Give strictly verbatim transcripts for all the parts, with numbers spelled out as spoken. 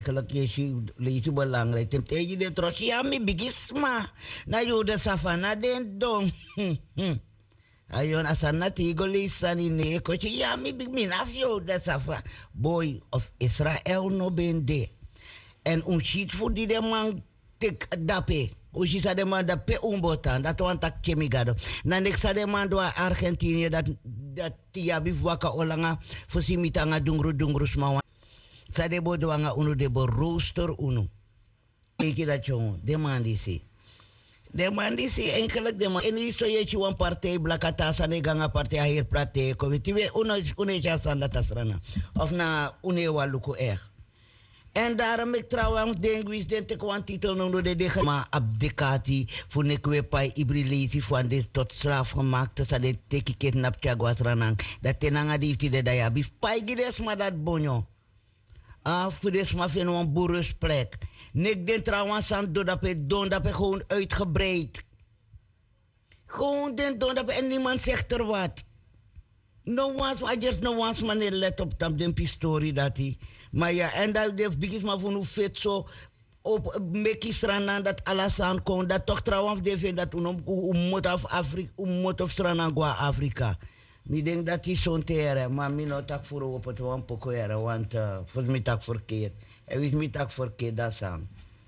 Eigenlijk is je lezen belangrijk. Tem tegen de tros ja mi bigisma. Na yo de savana den dong. Ayon asana tigo lezen in ne kochi ja mi big min af yo de safa. Boy of Israël no ben de. En un shit voor die de man tek dape. Ushi sa de man dape umbotan. Dat wan tak chemigado. Na nek sa de man doa Argentinië dat dat tia bivwaka olanga. Fosi mitanga dungru dungru smawa. Sa de bo doanga unu de bo rooster unu. Eki dat jongen. De man die si. De man die si eigenlijk de man. En die so je wan partij blakata sa ne ganga partij hier prate. Komitiwe uno une jasan dat asrana. Of na une waluko er. En daarom ik trouwens denk wist dat ik een titel noemde de de maar abdicati voor nekwe pai ibriliti van dit tot straf gemaakt dat ze teki kidnap chagwas ranang dat tenanga die heeft de daya bif pai gides maar dat bonyo ah voor des maar van een boerensplek nek den trouwens aan do dat pe don dat pe gewoon uitgebreid gewoon den don dat pe en niemand zegt er wat. No one's, I just no one's man let op tam den pistori dat hij. Maar ja, en dat heeft bigis maar van hoe fit zo op mekisranan dat alles aankomt. Dat toch trouwens de vind dat unom u moet af Afrika, u moet of stranan gwa Afrika. Ik denk dat hij zo'n tere, maar mi no tak voor op het wan poko ere, want uh, volgens mij tak verkeerd. En wist mij tak verkeerd dat sam.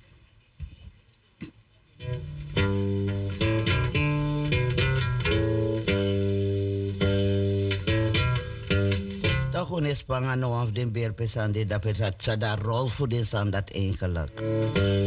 Gewoon is pangan of den beer pesande dat het sada rol voor den sand dat eigenlijk.